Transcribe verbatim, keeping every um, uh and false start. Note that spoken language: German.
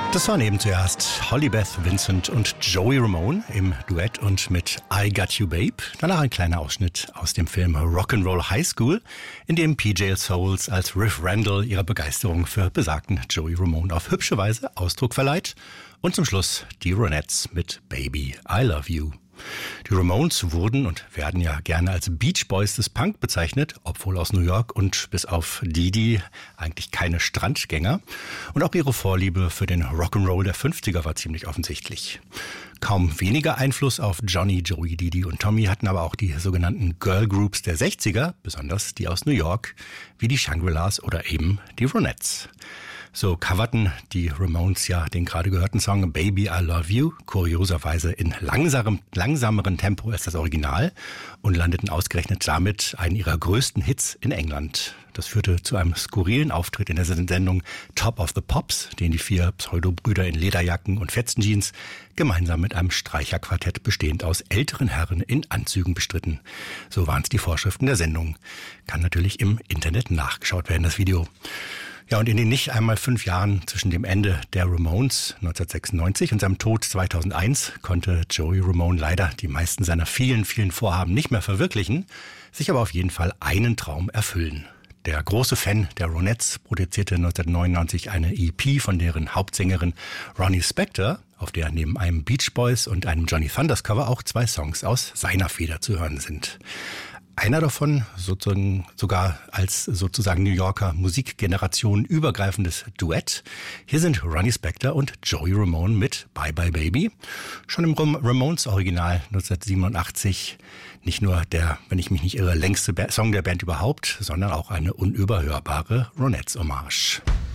Das waren eben zuerst Holly Beth Vincent und Joey Ramone im Duett und mit I Got You Babe. Danach ein kleiner Ausschnitt aus dem Film Rock'n'Roll High School, in dem P J Souls als Riff Randall ihrer Begeisterung für besagten Joey Ramone auf hübsche Weise Ausdruck verleiht. Und zum Schluss die Ronettes mit Baby, I Love You. Die Ramones wurden und werden ja gerne als Beach Boys des Punk bezeichnet, obwohl aus New York und bis auf Didi eigentlich keine Strandgänger. Und auch ihre Vorliebe für den Rock'n'Roll der fünfziger war ziemlich offensichtlich. Kaum weniger Einfluss auf Johnny, Joey, Didi und Tommy hatten aber auch die sogenannten Girl Groups der sechziger, besonders die aus New York, wie die Shangri-Las oder eben die Ronettes. So coverten die Ramones ja den gerade gehörten Song Baby, I Love You, kurioserweise in langsamem, langsameren Tempo als das Original und landeten ausgerechnet damit einen ihrer größten Hits in England. Das führte zu einem skurrilen Auftritt in der Sendung Top of the Pops, den die vier Pseudo-Brüder in Lederjacken und Fetzenjeans gemeinsam mit einem Streicherquartett bestehend aus älteren Herren in Anzügen bestritten. So waren es die Vorschriften der Sendung. Kann natürlich im Internet nachgeschaut werden, das Video. Ja, und in den nicht einmal fünf Jahren zwischen dem Ende der Ramones neunzehnhundertsechsundneunzig und seinem Tod zweitausendeins konnte Joey Ramone leider die meisten seiner vielen, vielen Vorhaben nicht mehr verwirklichen, sich aber auf jeden Fall einen Traum erfüllen. Der große Fan der Ronettes produzierte neunzehnhundertneunundneunzig eine E P von deren Hauptsängerin Ronnie Spector, auf der neben einem Beach Boys und einem Johnny Thunders Cover auch zwei Songs aus seiner Feder zu hören sind. Einer davon sozusagen sogar als sozusagen New Yorker Musikgeneration übergreifendes Duett. Hier sind Ronnie Spector und Joey Ramone mit Bye Bye Baby. Schon im Ramones Original neunzehnhundertsiebenundachtzig nicht nur der, wenn ich mich nicht irre, längste Song der Band überhaupt, sondern auch eine unüberhörbare Ronettes-Hommage.